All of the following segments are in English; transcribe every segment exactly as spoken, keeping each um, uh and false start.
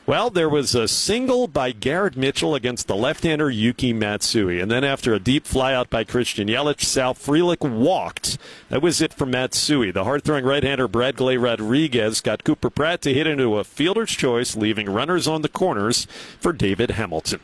Well, there was a single by Garrett Mitchell against the left-hander Yuki Matsui. And then after a deep flyout by Christian Yelich, Sal Frelick walked. That was it for Matsui. The hard-throwing right-hander Bradley Rodriguez got Cooper Pratt to hit into a fielder's choice, leaving runners on the corners for David Hamilton.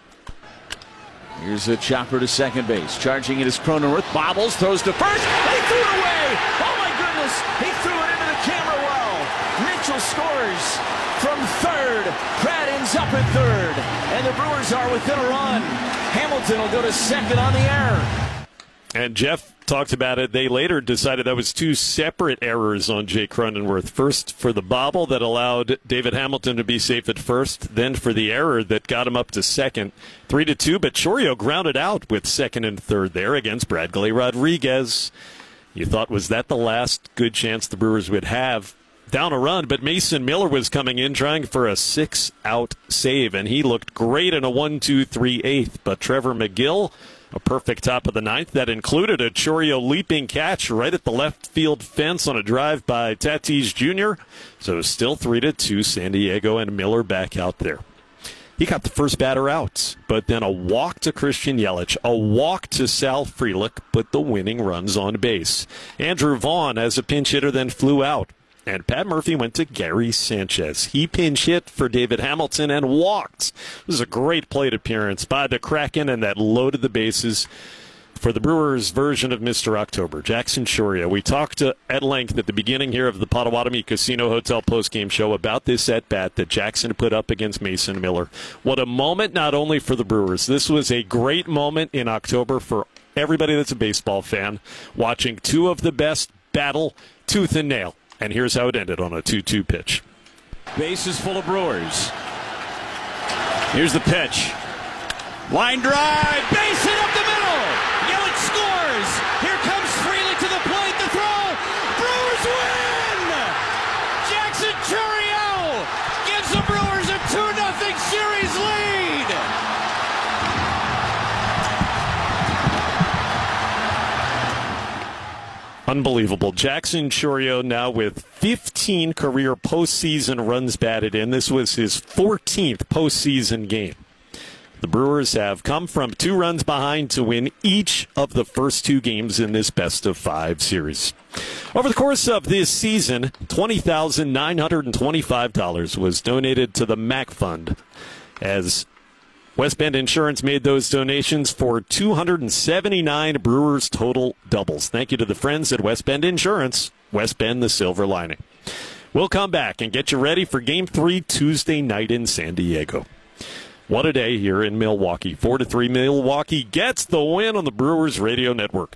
Here's a chopper to second base. Charging it is Cronenworth. Bobbles, throws to first. He threw it away. Oh, my goodness. He threw it into the camera well. Mitchell scores from third. Pratt ends up at third. And the Brewers are within a run. Hamilton will go to second on the error. And Jeff talked about it. They later decided that was two separate errors on Jay Cronenworth. First for the bobble that allowed David Hamilton to be safe at first, then for the error that got him up to second. Three to two, but Chourio grounded out with second and third there against Bradley Rodriguez. You thought, was that the last good chance the Brewers would have? Down a run, but Mason Miller was coming in trying for a six-out save, and he looked great in a one two three eighth. But Trevor McGill, a perfect top of the ninth that included a Chourio leaping catch right at the left field fence on a drive by Tatis Junior So still three to two, San Diego, and Miller back out there. He got the first batter out, but then a walk to Christian Yelich, a walk to Sal Frelick, put the winning runs on base. Andrew Vaughn, as a pinch hitter, then flew out. And Pat Murphy went to Gary Sanchez. He pinch hit for David Hamilton and walked. It was a great plate appearance by the Kraken, and that loaded the bases for the Brewers' version of Mister October, Jackson Chourio. We talked uh, at length at the beginning here of the Potawatomi Casino Hotel postgame show about this at-bat that Jackson put up against Mason Miller. What a moment not only for the Brewers. This was a great moment in October for everybody that's a baseball fan, watching two of the best battle tooth and nail. And here's how it ended on a two two pitch. Bases full of Brewers. Here's the pitch. Line drive. Base hit up the middle. Yelich scores. Here comes Frelick to the plate. The throw. Brewers win. Jackson Chourio gives the Brewers a two nothing series lead. Unbelievable. Jackson Chourio now with fifteen career postseason runs batted in. This was his fourteenth postseason game. The Brewers have come from two runs behind to win each of the first two games in this best-of-five series. Over the course of this season, twenty thousand nine hundred twenty-five dollars was donated to the Mac Fund as West Bend Insurance made those donations for two hundred seventy-nine Brewers total doubles. Thank you to the friends at West Bend Insurance. West Bend, the silver lining. We'll come back and get you ready for Game three Tuesday night in San Diego. What a day here in Milwaukee. four to three Milwaukee gets the win on the Brewers Radio Network.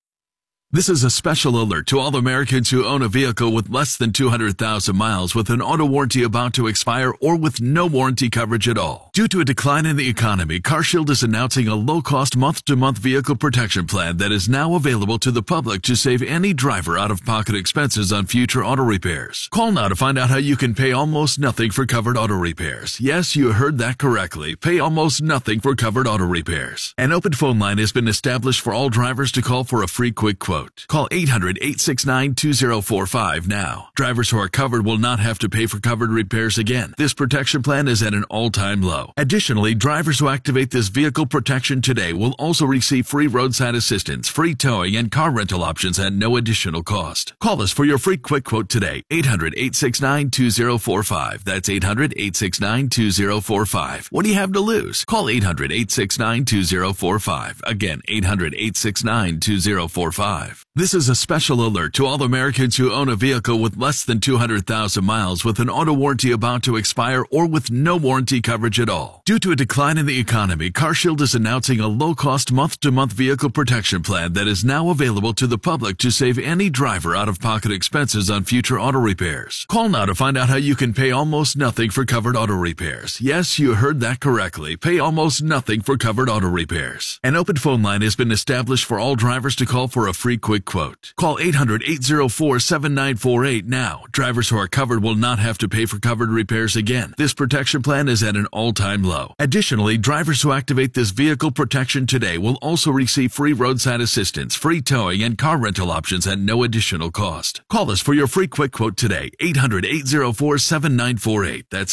This is a special alert to all Americans who own a vehicle with less than two hundred thousand miles with an auto warranty about to expire or with no warranty coverage at all. Due to a decline in the economy, CarShield is announcing a low-cost month-to-month vehicle protection plan that is now available to the public to save any driver out-of-pocket expenses on future auto repairs. Call now to find out how you can pay almost nothing for covered auto repairs. Yes, you heard that correctly. Pay almost nothing for covered auto repairs. An open phone line has been established for all drivers to call for a free quick quote. Call eight hundred, eight six nine, two zero four five now. Drivers who are covered will not have to pay for covered repairs again. This protection plan is at an all-time low. Additionally, drivers who activate this vehicle protection today will also receive free roadside assistance, free towing, and car rental options at no additional cost. Call us for your free quick quote today. eight hundred, eight six nine, two zero four five. That's eight hundred, eight six nine, two zero four five. What do you have to lose? Call eight hundred, eight six nine, two zero four five. Again, eight hundred, eight six nine, two zero four five. This is a special alert to all Americans who own a vehicle with less than two hundred thousand miles with an auto warranty about to expire or with no warranty coverage at all. Due to a decline in the economy, CarShield is announcing a low-cost month-to-month vehicle protection plan that is now available to the public to save any driver out-of-pocket expenses on future auto repairs. Call now to find out how you can pay almost nothing for covered auto repairs. Yes, you heard that correctly. Pay almost nothing for covered auto repairs. An open phone line has been established for all drivers to call for a free quick quote. Call eight hundred, eight zero four, seven nine four eight now. Drivers who are covered will not have to pay for covered repairs again. This protection plan is at an all-time low. Additionally, drivers who activate this vehicle protection today will also receive free roadside assistance, free towing, and car rental options at no additional cost. Call us for your free quick quote today. eight hundred, eight zero four, seven nine four eight. That's